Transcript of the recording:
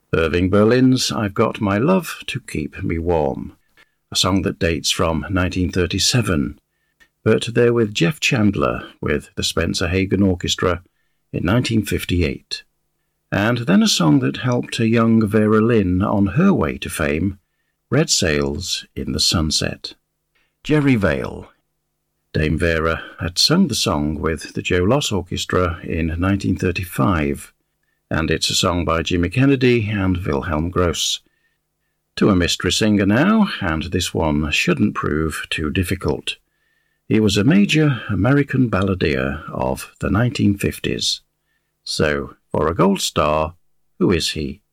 Irving Berlin's I've Got My Love to Keep Me Warm, a song that dates from 1937, but they're with Jeff Chandler with the Spencer Hagen Orchestra in 1958. And then a song that helped a young Vera Lynn on her way to fame, Red Sails in the Sunset. Jerry Vale. Dame Vera had sung the song with the Joe Loss Orchestra in 1935, and it's a song by Jimmy Kennedy and Wilhelm Gross. To a mystery singer now, and this one shouldn't prove too difficult. He was a major American balladeer of the 1950s. So, for a gold star, who is he?